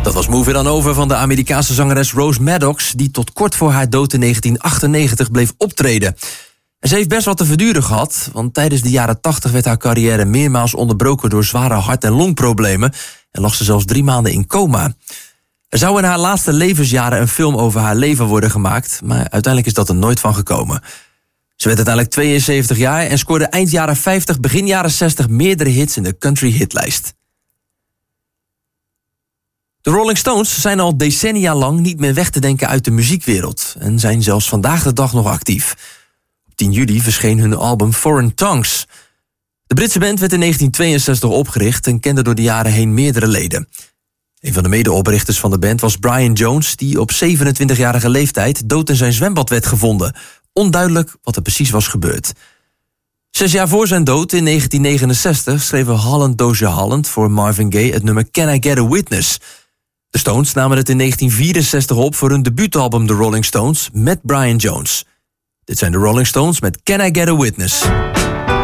Dat was Move It On Over van de Amerikaanse zangeres Rose Maddox, die tot kort voor haar dood in 1998 bleef optreden. En ze heeft best wat te verduren gehad, want tijdens de jaren 80 werd haar carrière meermaals onderbroken door zware hart- en longproblemen en lag ze zelfs 3 maanden in coma. Er zou in haar laatste levensjaren een film over haar leven worden gemaakt, maar uiteindelijk is dat er nooit van gekomen. Ze werd uiteindelijk 72 jaar en scoorde eind jaren 50, begin jaren 60 meerdere hits in de country hitlijst. De Rolling Stones zijn al decennia lang niet meer weg te denken uit de muziekwereld en zijn zelfs vandaag de dag nog actief. Op 10 juli verscheen hun album Foreign Tongues. De Britse band werd in 1962 opgericht en kende door de jaren heen meerdere leden. Een van de medeoprichters van de band was Brian Jones, die op 27-jarige leeftijd dood in zijn zwembad werd gevonden. Onduidelijk wat er precies was gebeurd. 6 jaar voor zijn dood, in 1969, schreven Holland Dozier Holland voor Marvin Gaye het nummer Can I Get a Witness. De Stones namen het in 1964 op voor hun debuutalbum The Rolling Stones met Brian Jones. Dit zijn de Rolling Stones met Can I Get a Witness.